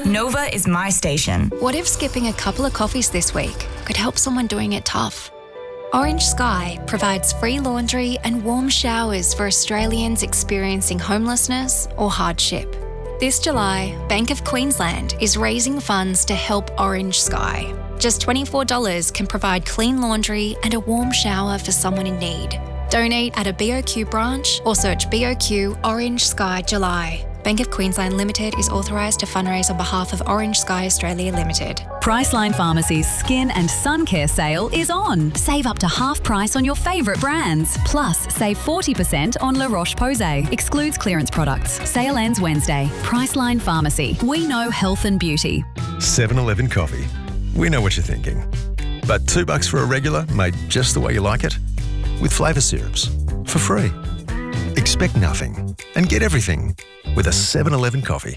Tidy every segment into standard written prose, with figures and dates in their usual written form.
Nova is my station. What if skipping a couple of coffees this week could help someone doing it tough? Orange Sky provides free laundry and warm showers for Australians experiencing homelessness or hardship. This July, Bank of Queensland is raising funds to help Orange Sky. Just $24 can provide clean laundry and a warm shower for someone in need. Donate at a BOQ branch or search BOQ Orange Sky July. Bank of Queensland Limited is authorised to fundraise on behalf of Orange Sky Australia Limited. Priceline Pharmacy's Skin and Sun Care sale is on. Save up to half price on your favourite brands. Plus, save 40% on La Roche-Posay. Excludes clearance products. Sale ends Wednesday. Priceline Pharmacy. We know health and beauty. 7-Eleven coffee. We know what you're thinking. But $2 for a regular made just the way you like it? With flavour syrups. For free. Expect nothing and get everything with a 7-Eleven coffee.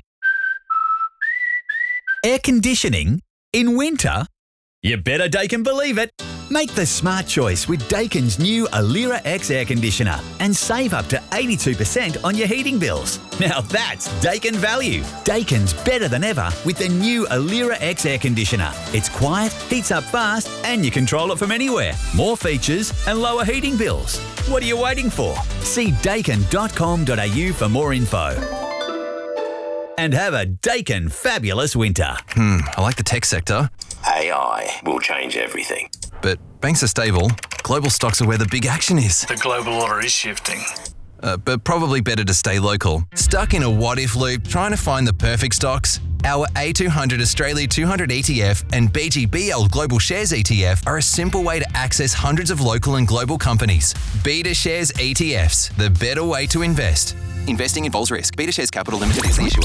Air conditioning in winter? You better Daikin believe it. Make the smart choice with Daikin's new Alira X air conditioner and save up to 82% on your heating bills. Now that's Daikin value. Daikin's better than ever with the new Alira X air conditioner. It's quiet, heats up fast, and you control it from anywhere. More features and lower heating bills. What are you waiting for? See daikin.com.au for more info. And have a Daikin fabulous winter. I like the tech sector. AI will change everything. But banks are stable. Global stocks are where the big action is. The global order is shifting. But probably better to stay local. Stuck in a what-if loop trying to find the perfect stocks? Our A200 Australia 200 ETF and BGBL Global Shares ETF are a simple way to access hundreds of local and global companies. Beta Shares ETFs, the better way to invest. Investing involves risk. Beta Shares Capital Limited is the issuer.